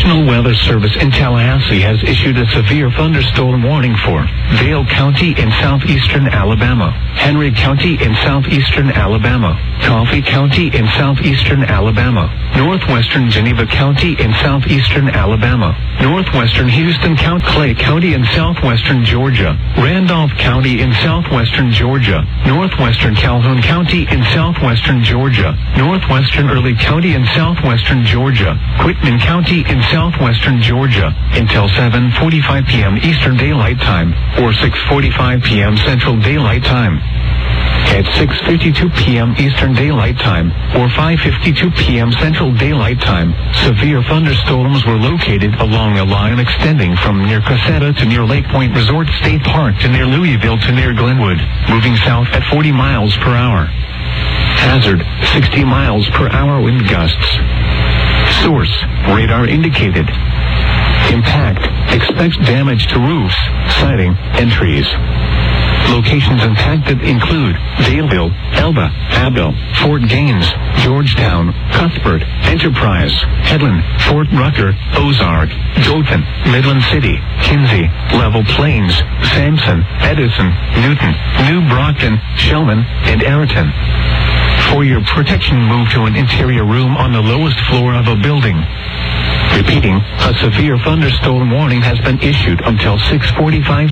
National Weather Service in Tallahassee has issued a severe thunderstorm warning for Vail County in southeastern Alabama, Henry County in southeastern Alabama, Coffee County in southeastern Alabama, northwestern Geneva County in southeastern Alabama, northwestern Houston County, Clay County in southwestern Georgia, Randolph County in southwestern Georgia, northwestern Calhoun County in southwestern Georgia, northwestern Early County in southwestern Georgia, Quitman County in southwestern Georgia, until 7:45 p.m. Eastern Daylight Time, or 6:45 p.m. Central Daylight Time. At 6:52 p.m. Eastern Daylight Time, or 5:52 p.m. Central Daylight Time, severe thunderstorms were located along a line extending from near Caseta to near Lake Point Resort State Park to near Louisville to near Glenwood, moving south at 40 miles per hour. Hazard, 60 miles per hour wind gusts. Source, radar indicated. Impact, expect damage to roofs, siding, and trees. Locations impacted include Daleville, Elba, Abbeville, Fort Gaines, Georgetown, Cuthbert, Enterprise, Headland, Fort Rucker, Ozark, Dothan, Midland City, Kinsey, Level Plains, Sampson, Edison, Newton, New Brockton, Shellman, and Ayrton. For your protection, move to an interior room on the lowest floor of a building. Repeating, a severe thunderstorm warning has been issued until 6:45.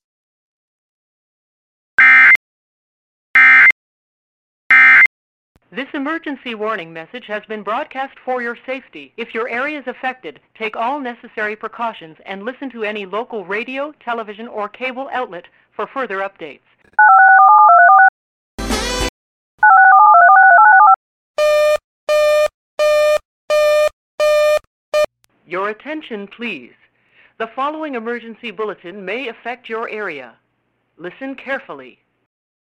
This emergency warning message has been broadcast for your safety. If your area is affected, take all necessary precautions and listen to any local radio, television, or cable outlet for further updates. Your attention, please. The following emergency bulletin may affect your area. Listen carefully.